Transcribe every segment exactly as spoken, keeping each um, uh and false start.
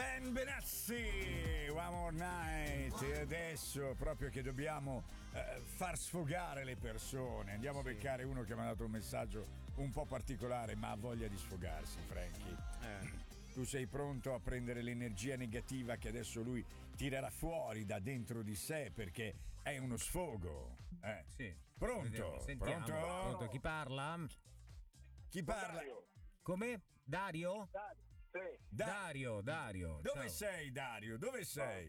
Ben Benassi, One More Night. E adesso proprio che dobbiamo eh, far sfogare le persone, andiamo sì. a beccare uno che mi ha dato un messaggio un po' particolare, ma ha voglia di sfogarsi, Franky. Eh. Tu sei pronto a prendere l'energia negativa che adesso lui tirerà fuori da dentro di sé, perché è uno sfogo. Eh. Sì. Pronto? Sentiamo. Pronto? Pronto? Chi parla? Chi parla? Dario. Come? Dario? Dario. Sì. Da- Dario, Dario. Dove ciao. sei, Dario? Dove sei?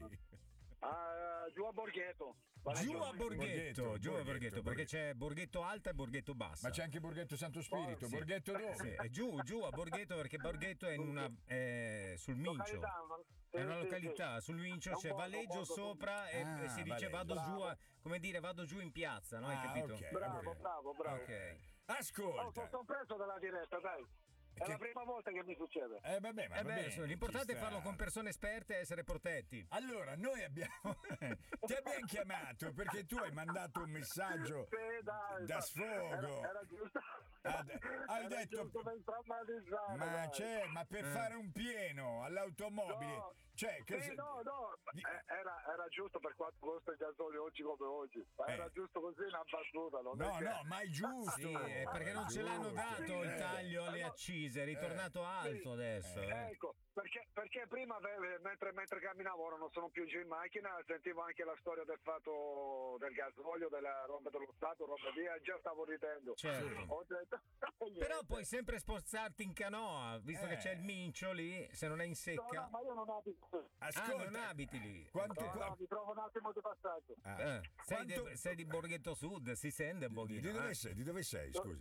Uh, giù a Borghetto. Giù a Borghetto, Borghetto, giù a Borghetto, Borghetto, perché c'è Borghetto Alta e Borghetto Bassa. Ma c'è anche Borghetto Santo Spirito. Oh, sì. Borghetto dove? Sì, è giù, giù a Borghetto, perché Borghetto è in una è sul Mincio. Località, ma- È una sì, sì, località, sì. sul Mincio È un c'è borgo, Valeggio un borgo, sopra e, Ah, e si dice Valeggio. vado giù a, Bravo. come dire, vado giù in piazza, no? Hai Ah, capito? ok. Bravo, Ok. bravo, bravo. Ok. Oh, Ascolta. sono preso dalla diretta, dai. È Che- la prima volta che mi succede. Eh vabbè, ma Eh va beh, bene, l'importante ci è farlo sta. con persone esperte e essere protetti. Allora, noi abbiamo ti abbiamo chiamato perché tu hai mandato un messaggio Sì, dai, da ma- sfogo. Era, era giusto. Ah, hai Era detto giusto per traumatizzare, ma dai. c'è, ma per Eh. fare un pieno all'automobile, No. cioè Sì, cosa- no, no, Di- eh, era, era giusto per quanto costa il gasolio oggi come oggi, ma Eh. era giusto così una battuta, non No, è che... no, ma è giusto. Sì, è perché non ce l'hanno dato il Eh. taglio alle Eh, no. accise, è ritornato alto adesso. Eh. eh. Ecco, perché, perché prima ave- mentre, mentre camminavo, ora non sono più giù in macchina, sentivo anche la storia del fatto del gasolio, della roba dello Stato, roba via, già stavo ridendo. Certo. Ho detto, Però niente. puoi sempre spostarti in canoa, visto Eh. che c'è il Mincio lì, se non è in No, secca. no, ma io non abito qui. Ascolta, Ah, non abiti lì. Quanto, No, qua- no, mi trovo un attimo di passaggio. Ah. Eh, sei, Quanto- de- sei di Borghetto Sud, si sente un di, pochino. di dove eh. sei? Di dove sei? Scusi.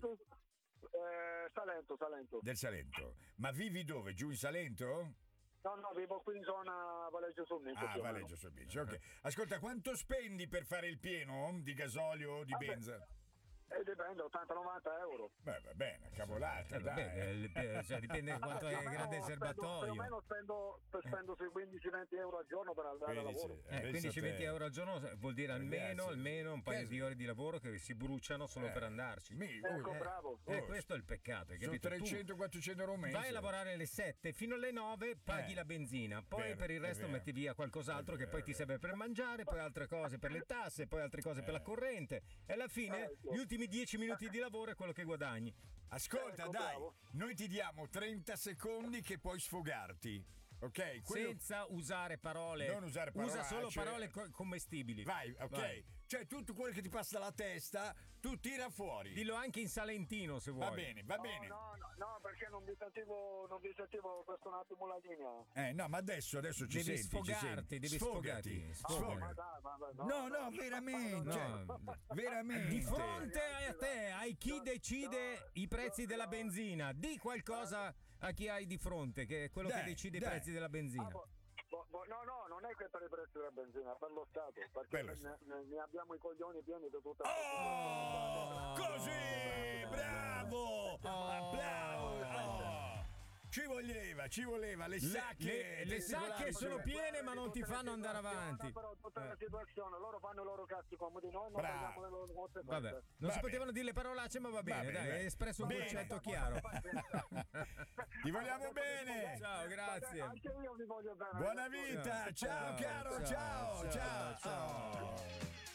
Eh, Salento, Salento. Del Salento. Ma vivi dove? Giù in Salento? No, no, vivo qui in zona Valeggio sul Mincio. Ah, Valeggio sul Mincio, ok. Ascolta, quanto spendi per fare il pieno di gasolio o di Vabbè. benza? E dipende, ottanta novanta euro. Beh, va bene, cavolata, Eh, dai. vabbè, eh, le- cioè, dipende quanto Più è o meno grande il spendo- Più o serbatoio. meno spendo, spendo sui quindici venti euro al giorno per andare al quindici, lavoro. eh, Eh, pensa quindici venti te. euro al giorno vuol dire almeno, Ragazzi, almeno un paio che- di ore di lavoro che si bruciano solo Eh, per andarci. mi- Ecco, oh, bravo. Eh, oh, questo è il peccato, hai sono capito? Tu trecento quattrocento euro al mese. vai a lavorare alle sette fino alle nove, paghi Eh. la benzina, poi Vero, per il è resto vero. metti via qualcos'altro È che vero, poi ti è serve per mangiare, poi altre cose per le tasse, poi altre cose per la Eh. corrente e alla fine Ecco. gli ultimi dieci minuti di lavoro è quello che guadagni. Ascolta, Ecco, dai, bravo. noi ti diamo trenta secondi che puoi sfogarti. Ok? Quello- Senza usare parole. Non usare Usa solo parolacce. parole co- commestibili. Vai, ok? Vai. Cioè, tutto quello che ti passa dalla testa, tu tira fuori. Dillo anche in salentino se vuoi. Va bene, va No, bene. no, no, no, perché non vi sentivo, non vi sentivo questo un attimo la linea. Eh, no, ma adesso, adesso ci Devi senti, ci sfogarti, senti. devi Sfogati, sfogarti. Oh, sfogati. ma dai, ma- ma- No, no, veramente. No. Veramente. Di fronte a te, hai chi decide i prezzi della benzina. Di qualcosa a chi hai di fronte, che è quello Dai, che decide dai. i prezzi della Ah, benzina. boh, boh, boh, no, no, non è che per i prezzi della benzina, per lo Stato, perché Per lo ne, Stato. ne- ne abbiamo i coglioni pieni di tutta Oh, così, bravo. Applauso. Oh. Ci voleva, ci voleva le Le, sacche. le- le sacche sono piene ma non ti fanno andare avanti. Però tutta la Eh. situazione, loro fanno i loro cazzi comodi, noi non Bravo. paghiamo le loro conseguenze. Vabbè, non Va si bene. potevano dire le parolacce, ma va bene, bene, dai, dai. hai espresso un Bene. concetto chiaro. Ti vogliamo bene. Ciao, grazie. Anche io vi voglio bene. Buona vita. Ciao, Ciao, caro. ciao, Ciao, ciao. ciao. Oh.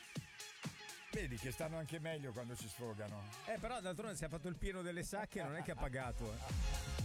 Vedi che stanno anche meglio quando si sfogano. Eh, però d'altronde si è fatto il pieno delle sacche, non è che ha pagato. Eh.